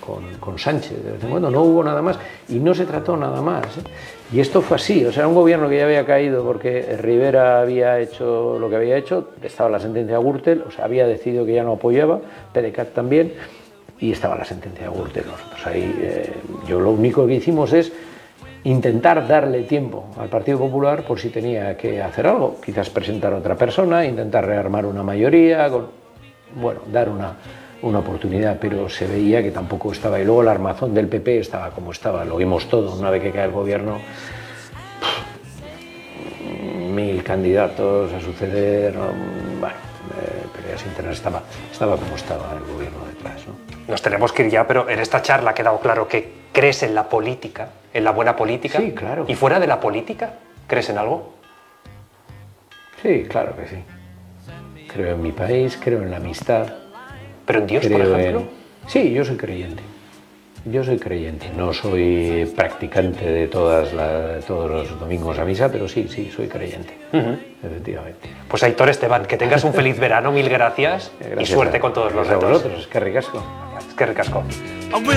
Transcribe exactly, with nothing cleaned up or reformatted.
con, con Sánchez de vez en cuando, no hubo nada más y no se trató nada más, ¿eh? Y esto fue así, o sea, un gobierno que ya había caído porque Rivera había hecho lo que había hecho, estaba la sentencia de Gürtel, o sea, había decidido que ya no apoyaba, PDeCAT también, y estaba la sentencia de Gürtel. Nosotros ahí, eh, yo lo único que hicimos es intentar darle tiempo al Partido Popular por si tenía que hacer algo, quizás presentar a otra persona, intentar rearmar una mayoría, con, bueno, dar una, una oportunidad, pero se veía que tampoco estaba, y luego la armazón del P P estaba como estaba, lo vimos todo, una vez que cae el gobierno, mil candidatos a suceder, bueno, eh, peleas internas, estaba, estaba como estaba el gobierno detrás, ¿no? Nos tenemos que ir ya, pero en esta charla ha quedado claro que crees en la política, en la buena política. Sí, claro. ¿Y fuera de la política, crees en algo? Sí, claro que sí. Creo en mi país, creo en la amistad. ¿Pero en Dios, creo por ejemplo? En... Sí, yo soy creyente. Yo soy creyente. No soy practicante de, todas la, de todos los domingos a misa, pero sí, sí, soy creyente. Uh-huh. Efectivamente. Pues Aitor Esteban, que tengas un feliz verano, mil gracias, gracias y suerte a, con todos los retos. A vosotros, es que ricasco. Es que ricasco.